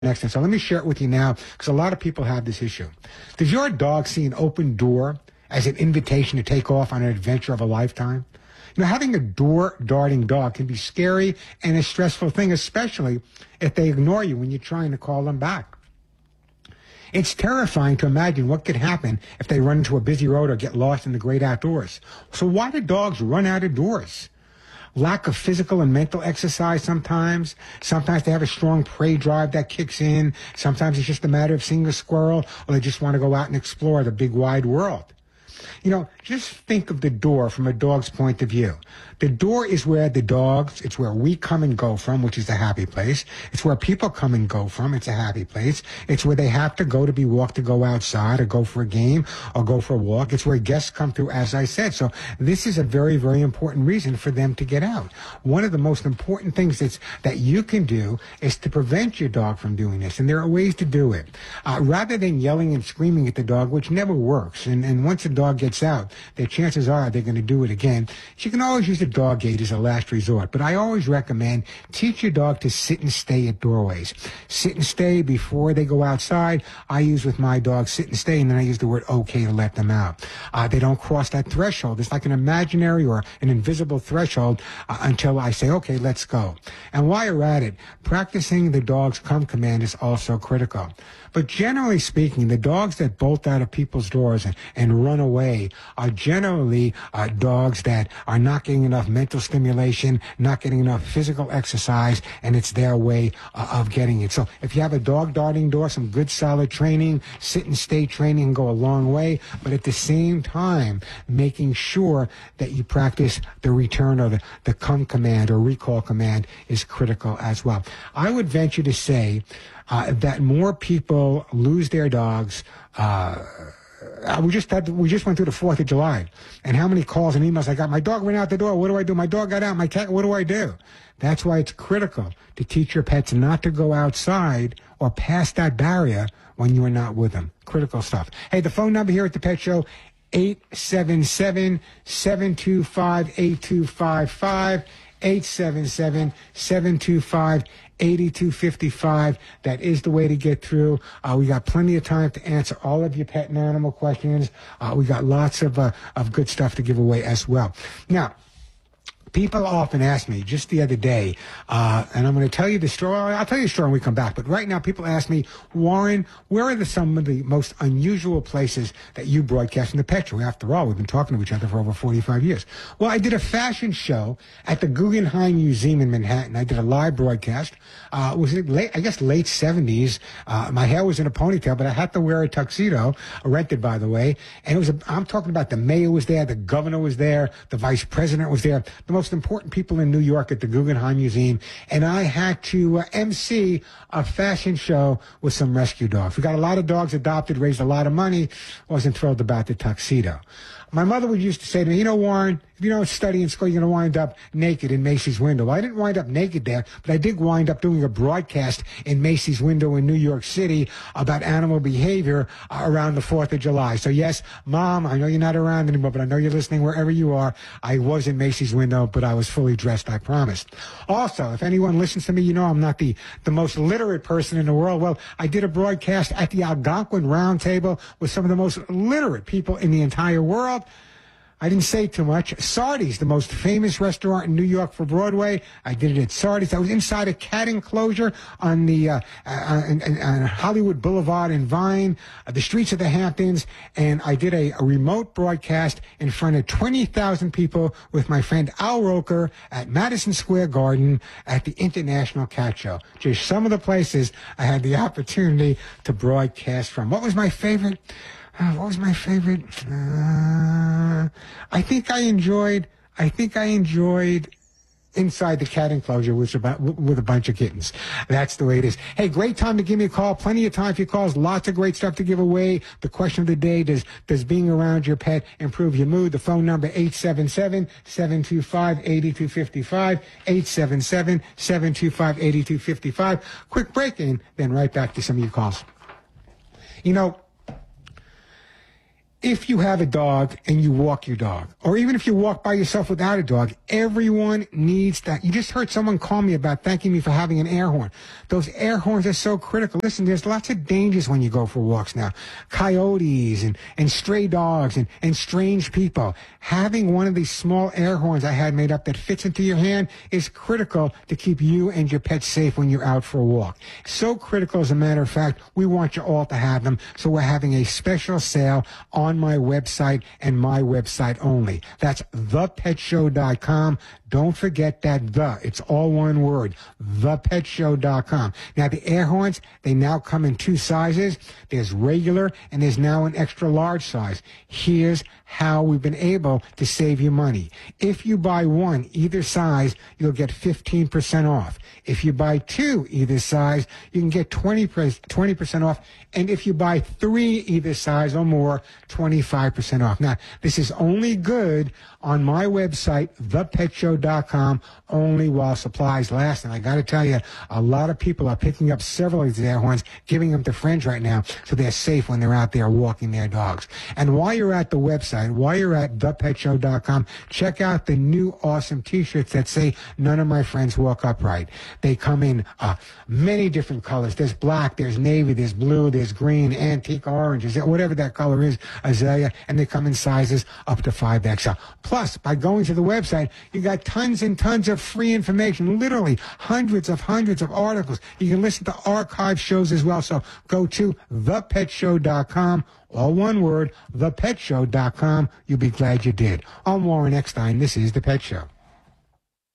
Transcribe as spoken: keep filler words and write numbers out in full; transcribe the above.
next time. So let me share it with you now, because a lot of people have this issue. Does your dog see an open door as an invitation to take off on an adventure of a lifetime? You know, having a door-darting dog can be scary and a stressful thing, especially if they ignore you when you're trying to call them back. It's terrifying to imagine what could happen if they run into a busy road or get lost in the great outdoors. So why do dogs run out of doors? Lack of physical and mental exercise sometimes. Sometimes they have a strong prey drive that kicks in. Sometimes it's just a matter of seeing a squirrel, or they just want to go out and explore the big wide world. You know, just think of the door from a dog's point of view. The door is where the dogs, it's where we come and go from, which is a happy place. It's where people come and go from. It's a happy place. It's where they have to go to be walked, to go outside or go for a game or go for a walk. It's where guests come through, as I said. So this is a very, very important reason for them to get out. One of the most important things that's, that you can do is to prevent your dog from doing this. And there are ways to do it. Uh, rather than yelling and screaming at the dog, which never works. And, and once a dog gets out, the chances are they're going to do it again. You can always use a dog gate as a last resort, but I always recommend teach your dog to sit and stay at doorways. Sit and stay before they go outside. I use with my dog sit and stay, and then I use the word okay to let them out. Uh, they don't cross that threshold. It's like an imaginary or an invisible threshold uh, until I say, okay, let's go. And while you're at it, practicing the dog's come command is also critical. But generally speaking, the dogs that bolt out of people's doors and, and run away are generally uh, dogs that are not getting enough mental stimulation, not getting enough physical exercise, and it's their way uh, of getting it. So if you have a dog darting door, some good solid training, sit and stay training can go a long way, but at the same time, making sure that you practice the return or the, the come command or recall command is critical as well. I would venture to say Uh, that more people lose their dogs. Uh, we just had, we just went through the fourth of July, and how many calls and emails I got. My dog went out the door. What do I do? My dog got out. My cat. What do I do? That's why it's critical to teach your pets not to go outside or past that barrier when you are not with them. Critical stuff. Hey, the phone number here at the Pet Show, eight seven seven, seven two five, eight two five five, eight seven seven, seven two five, eighty-two fifty-five. That is the way to get through. Uh, we got plenty of time to answer all of your pet and animal questions. Uh, we got lots of uh, of good stuff to give away as well. Now, people often ask me, just the other day, uh, and I'm going to tell you the story. I'll tell you the story when we come back. But right now, people ask me, Warren, where are the, some of the most unusual places that you broadcast in the Pet Show? After all, we've been talking to each other for over forty-five years. Well, I did a fashion show at the Guggenheim Museum in Manhattan. I did a live broadcast. Uh, it was late, I guess late seventies. Uh, my hair was in a ponytail, but I had to wear a tuxedo, rented, by the way. And it was, a, I'm talking about the mayor was there, the governor was there, the vice president was there, the most important people in New York at the Guggenheim Museum, and I had to uh, M C a fashion show with some rescue dogs. We got a lot of dogs adopted, raised a lot of money. Wasn't thrilled about the tuxedo. My mother would used to say to me, you know, Warren, if you don't study in school, you're going to wind up naked in Macy's window. Well, I didn't wind up naked there, but I did wind up doing a broadcast in Macy's window in New York City about animal behavior uh, around the fourth of July. So, yes, Mom, I know you're not around anymore, but I know you're listening wherever you are. I was in Macy's window, but I was fully dressed, I promised. Also, if anyone listens to me, you know I'm not the, the most literate person in the world. Well, I did a broadcast at the Algonquin Round Table with some of the most literate people in the entire world. I didn't say too much. Sardi's, the most famous restaurant in New York for Broadway. I did it at Sardi's. I was inside a cat enclosure on the uh, uh, on, on Hollywood Boulevard in Vine, uh, the streets of the Hamptons, and I did a, a remote broadcast in front of twenty thousand people with my friend Al Roker at Madison Square Garden at the International Cat Show. Just some of the places I had the opportunity to broadcast from. What was my favorite? Uh, what was my favorite? Uh, I think I enjoyed, I think I enjoyed inside the cat enclosure with, about, with a bunch of kittens. That's the way it is. Hey, great time to give me a call. Plenty of time for your calls. Lots of great stuff to give away. The question of the day, does, does being around your pet improve your mood? The phone number, eight seven seven, seven two five, eight two five five, eight seven seven, seven two five, eight two five five. Quick break in, then right back to some of your calls. You know, If you have a dog and you walk your dog, or even if you walk by yourself without a dog, everyone needs that. You just heard someone call me about thanking me for having an air horn. Those air horns are so critical. Listen, there's lots of dangers when you go for walks now. Coyotes and, and stray dogs and, and strange people. Having one of these small air horns I had made up that fits into your hand is critical to keep you and your pet safe when you're out for a walk. So critical, as a matter of fact, we want you all to have them. So we're having a special sale on my website and my website only. That's the pet show dot com. Don't forget that the. It's all one word, the pet show dot com. Now, the air horns, they now come in two sizes. There's regular and there's now an extra large size. Here's how we've been able to save you money. If you buy one, either size, you'll get fifteen percent off. If you buy two, either size, you can get twenty percent off. And if you buy three, either size or more, twenty-five percent off. Now, this is only good on my website, the pet show dot com, only while supplies last. And I got to tell you, a lot of people are picking up several of these air horns, giving them to friends right now, so they're safe when they're out there walking their dogs. And while you're at the website, while you're at the pet show dot com, check out the new awesome T-shirts that say, "None of my friends walk upright." They come in uh, many different colors. There's black, there's navy, there's blue, there's green, antique orange, whatever that color is, azalea, and they come in sizes up to five X L. Plus, by going to the website, you got tons and tons of free information, literally hundreds of hundreds of articles. You can listen to archive shows as well. So go to the pet show dot com, all one word, the pet show dot com. You'll be glad you did. I'm Warren Eckstein. This is The Pet Show.